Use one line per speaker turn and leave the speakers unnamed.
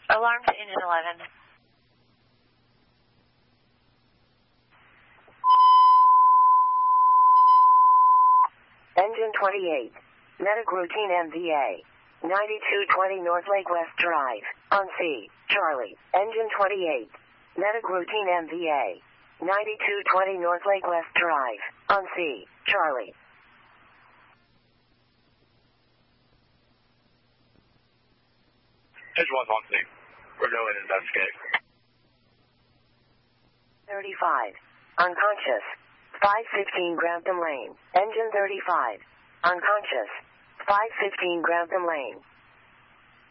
Alarm to engine 11.
Engine 28. Medic routine MVA. 9220 North Lake West Drive. On C. Charlie. Engine 28. Medic routine MVA. 9220 North Lake West Drive. On C. Charlie.
Engine 1's on C. We're going to investigate.
35. Unconscious. 515 Grantham Lane. Engine 35. Unconscious. 515 Grantham Lane.